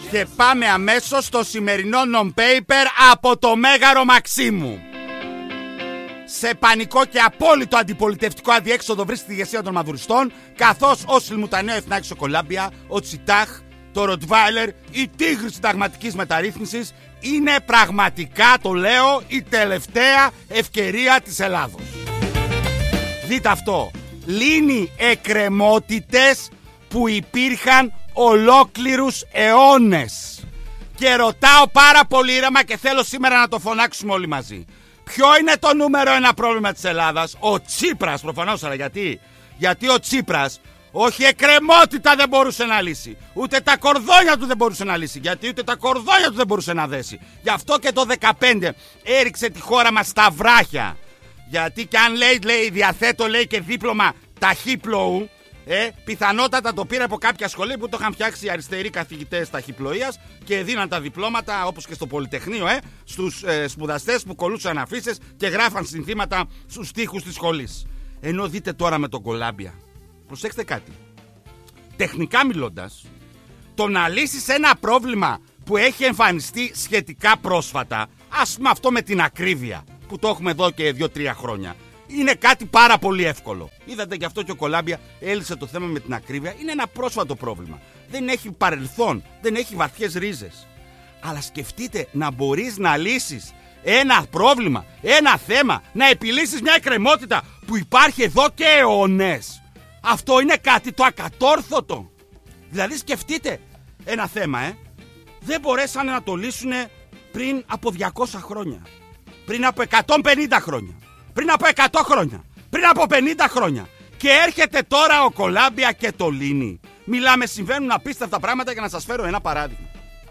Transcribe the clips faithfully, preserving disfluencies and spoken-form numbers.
Και πάμε αμέσως στο σημερινό non-paper από το Μέγαρο Μαξίμου. Σε πανικό και απόλυτο αντιπολιτευτικό αδιέξοδο βρίσκεται η ηγεσία των μαδουριστών, καθώς ο Σιλμουτανέο Εθνάκης ο Κολάμπια, ο Τσιτάχ, το Ροτβάιλερ, η τίγρη συνταγματικής μεταρρύθμισης είναι πραγματικά, το λέω, η τελευταία ευκαιρία της Ελλάδος. Δείτε αυτό. Λύνει εκκρεμότητες που υπήρχαν ολόκληρους αιώνες. Και ρωτάω πάρα πολύ ήρεμα και θέλω σήμερα να το φωνάξουμε όλοι μαζί. Ποιο είναι το νούμερο ένα πρόβλημα της Ελλάδας? Ο Τσίπρας προφανώς, αλλά γιατί? Γιατί ο Τσίπρας όχι εκκρεμότητα δεν μπορούσε να λύσει, ούτε τα κορδόνια του δεν μπορούσε να λύσει. Γιατί ούτε τα κορδόνια του δεν μπορούσε να δέσει. Γι' αυτό και το δεκαπέντε έριξε τη χώρα μας στα βράχια. Γιατί και αν λέει, λέει διαθέτω λέει και δίπλωμα ταχύπλοου, ε, πιθανότατα το πήρε από κάποια σχολή που το είχαν φτιάξει οι αριστεροί καθηγητές ταχυπλοείας και δίναν τα διπλώματα, όπως και στο Πολυτεχνείο, ε, στους ε, σπουδαστές που κολλούσαν αφίσες και γράφαν συνθήματα στους τοίχους της σχολής. Ενώ δείτε τώρα με τον Κολάμπια. Προσέξτε κάτι. Τεχνικά μιλώντας, το να λύσεις ένα πρόβλημα που έχει εμφανιστεί σχετικά πρόσφατα, ας πούμε αυτό με την ακρίβεια, που το έχουμε εδώ και δύο τρία χρόνια, είναι κάτι πάρα πολύ εύκολο. Είδατε γι' αυτό και ο Κολάμπια έλυσε το θέμα με την ακρίβεια. Είναι ένα πρόσφατο πρόβλημα. Δεν έχει παρελθόν, δεν έχει βαθιές ρίζες. Αλλά σκεφτείτε να μπορείς να λύσεις ένα πρόβλημα, ένα θέμα, να επιλύσεις μια εκκρεμότητα που υπάρχει εδώ και αιώνες. Αυτό είναι κάτι το ακατόρθωτο. Δηλαδή σκεφτείτε ένα θέμα, ε. δεν μπορέσανε να το λύσουν πριν από διακόσια χρόνια, πριν από εκατόν πενήντα χρόνια, πριν από εκατό χρόνια, πριν από πενήντα χρόνια. Και έρχεται τώρα ο Κολάμπια και το λύνει. Μιλάμε, συμβαίνουν απίστευτα πράγματα και να σας φέρω ένα παράδειγμα.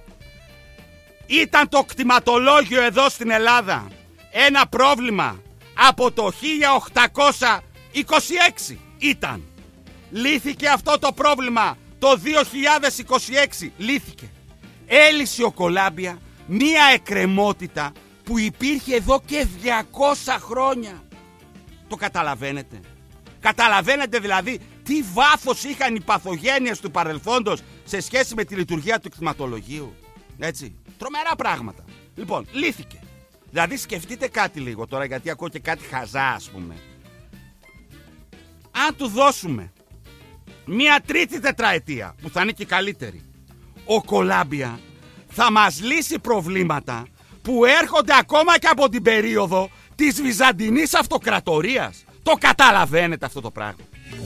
Ήταν το κτηματολόγιο εδώ στην Ελλάδα ένα πρόβλημα από το χίλια οκτακόσια είκοσι έξι. Ήταν. Λύθηκε αυτό το πρόβλημα το δύο χιλιάδες είκοσι έξι. Λύθηκε. Έλυσε ο Κολάμπια μία εκκρεμότητα που υπήρχε εδώ και διακόσια χρόνια. Το καταλαβαίνετε? Καταλαβαίνετε δηλαδή τι βάθος είχαν οι παθογένειες του παρελθόντος σε σχέση με τη λειτουργία του κτηματολογίου? Έτσι. Τρομερά πράγματα. Λοιπόν, λύθηκε. Δηλαδή σκεφτείτε κάτι λίγο τώρα, γιατί ακούω και κάτι χαζά ας πούμε. Αν του δώσουμε μία τρίτη τετραετία που θα είναι και καλύτερη, ο Κολάμπια θα μας λύσει προβλήματα που έρχονται ακόμα και από την περίοδο της Βυζαντινής Αυτοκρατορίας. Το καταλαβαίνετε αυτό το πράγμα?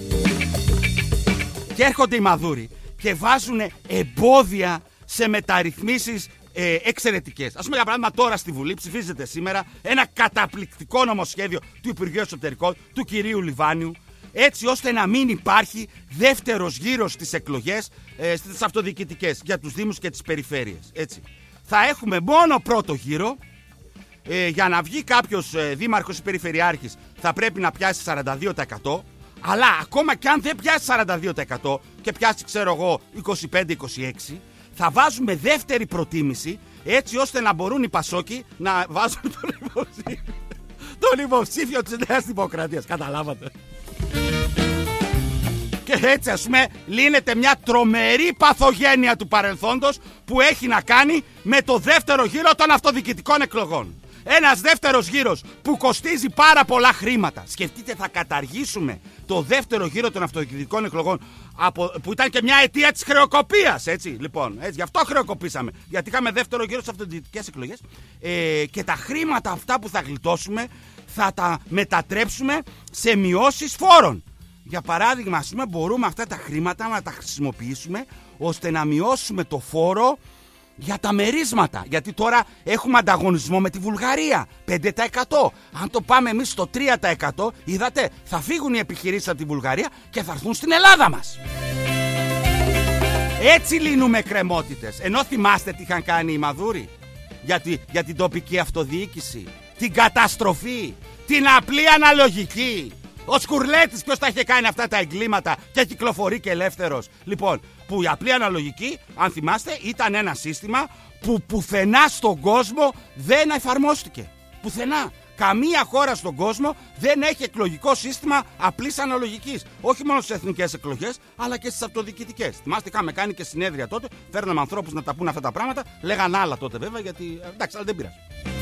Και έρχονται οι μαδούροι και βάζουν εμπόδια σε μεταρρυθμίσεις ε, εξαιρετικές. Ας πούμε για παράδειγμα τώρα στη Βουλή ψηφίζεται σήμερα ένα καταπληκτικό νομοσχέδιο του Υπουργείου Εσωτερικών του κυρίου Λιβάνιου, έτσι ώστε να μην υπάρχει δεύτερος γύρος στις εκλογές ε, στις αυτοδιοικητικές για τους δήμους και τις περιφέρειες. Έτσι. Θα έχουμε μόνο πρώτο γύρο. Ε, για να βγει κάποιος ε, δήμαρχος ή περιφερειάρχης θα πρέπει να πιάσει σαράντα δύο τοις εκατό. Αλλά ακόμα και αν δεν πιάσει σαράντα δύο τοις εκατό και πιάσει ξέρω εγώ είκοσι πέντε είκοσι έξι, θα βάζουμε δεύτερη προτίμηση, έτσι ώστε να μπορούν οι Πασόκοι να βάζουν τον υποψήφιο, τον υποψήφιο της Νέας Δημοκρατίας. Καταλάβατε? Και έτσι ας πούμε λύνεται μια τρομερή παθογένεια του παρελθόντος που έχει να κάνει με το δεύτερο γύρο των αυτοδιοικητικών εκλογών. Ένας δεύτερος γύρος που κοστίζει πάρα πολλά χρήματα. Σκεφτείτε, θα καταργήσουμε το δεύτερο γύρο των αυτοδιοικητικών εκλογών από, που ήταν και μια αιτία της χρεοκοπίας. Έτσι, λοιπόν, έτσι, γι' αυτό χρεοκοπήσαμε. Γιατί είχαμε δεύτερο γύρο στις αυτοδιοικητικές εκλογές ε, και τα χρήματα αυτά που θα γλιτώσουμε θα τα μετατρέψουμε σε μειώσεις φόρων. Για παράδειγμα, ας πούμε, μπορούμε αυτά τα χρήματα να τα χρησιμοποιήσουμε ώστε να μειώσουμε το φόρο για τα μερίσματα. Γιατί τώρα έχουμε ανταγωνισμό με τη Βουλγαρία, πέντε τοις εκατό. Αν το πάμε εμείς στο τρία τοις εκατό, είδατε, θα φύγουν οι επιχειρήσεις από τη Βουλγαρία και θα έρθουν στην Ελλάδα μας. Έτσι λύνουμε εκκρεμότητες. Ενώ θυμάστε τι είχαν κάνει οι Μαδούροι για, τη, για την τοπική αυτοδιοίκηση, την καταστροφή, την απλή αναλογική. Ο Σκουρλέτης ποιος τα είχε κάνει αυτά τα εγκλήματα και κυκλοφορεί και ελεύθερος? Λοιπόν, που η απλή αναλογική, αν θυμάστε, ήταν ένα σύστημα που πουθενά στον κόσμο δεν εφαρμόστηκε. Πουθενά. Καμία χώρα στον κόσμο δεν έχει εκλογικό σύστημα απλής αναλογικής. Όχι μόνο στις εθνικές εκλογές, αλλά και στις αυτοδιοικητικές. Θυμάστε, είχαμε κάνει και συνέδρια τότε, φέρναμε ανθρώπους να τα πούν αυτά τα πράγματα. Λέγαν άλλα τότε βέβαια, γιατί. Εντάξει, αλλά δεν πειράζει.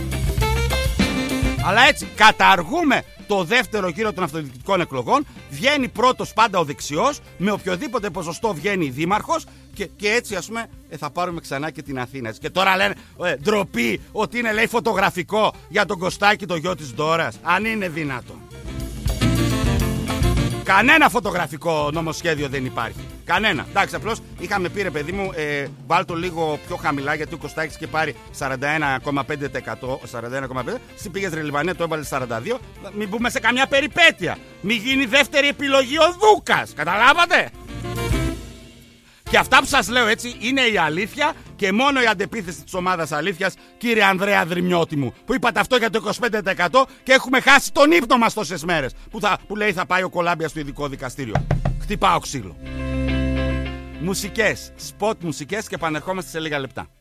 Αλλά έτσι, καταργούμε το δεύτερο γύρο των αυτοδιοικητικών εκλογών. Βγαίνει πρώτος πάντα ο δεξιός, με οποιοδήποτε ποσοστό βγαίνει δήμαρχος, και, και έτσι, ας πούμε, ε, θα πάρουμε ξανά και την Αθήνα. Και τώρα λένε ε, ντροπή ότι είναι, λέει, φωτογραφικό για τον Κωστάκη, το γιο της Ντόρας. Αν είναι δυνατόν. Κανένα φωτογραφικό νομοσχέδιο δεν υπάρχει. Κανένα. Εντάξει, απλώς είχαμε πει, ρε παιδί μου, ε, βάλ το λίγο πιο χαμηλά, γιατί ο Κωστάκης είχε πάρει σαράντα ένα κόμμα πέντε τοις εκατό. σαράντα ένα κόμμα πέντε τοις εκατό. Εσύ πήγες ρε Λιβανέ, το έβαλε σαράντα δύο. Μην μπούμε σε καμιά περιπέτεια. Μην γίνει δεύτερη επιλογή ο Δούκας. Καταλάβατε? Και αυτά που σας λέω, έτσι, είναι η αλήθεια και μόνο η αντεπίθεση της ομάδας αλήθειας, κύριε Ανδρέα Δρυμιώτη μου, που είπατε αυτό για το είκοσι πέντε τοις εκατό και έχουμε χάσει τον ύπνο μας τόσες μέρες. Που, θα, που λέει θα πάει ο Κολάμπια στο ειδικό δικαστήριο. Χτυπάω ξύλο. Μουσικές, σποτ μουσικές, και επανερχόμαστε σε λίγα λεπτά.